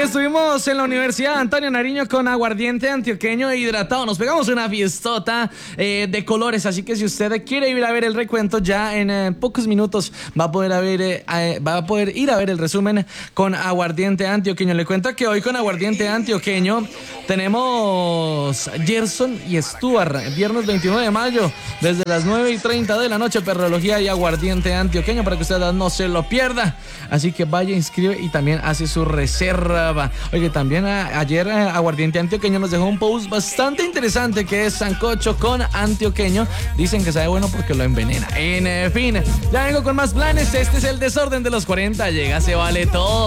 estuvimos en la Universidad Antonio Nariño con aguardiente antioqueño e hidratado. Nos pegamos una fiestota de colores, así que si usted quiere ir a ver el recuento, ya en pocos minutos va a poder ir a ver el resumen con aguardiente antioqueño. Le cuento que hoy con aguardiente antioqueño tenemos Gerson y Stuart, viernes 29 de mayo, desde las 9:30 de la noche, perrología y aguardiente antioqueño, para que usted no se lo pierda. Así que vaya, inscribe y también hace su reserva. Oye, también ayer aguardiente antioqueño nos dejó un post bastante interesante, que es sancocho con antioqueño. Dicen que sabe bueno porque lo envenena. En fin, ya vengo con más planes. Este es el desorden de los 40. Llega, se vale todo.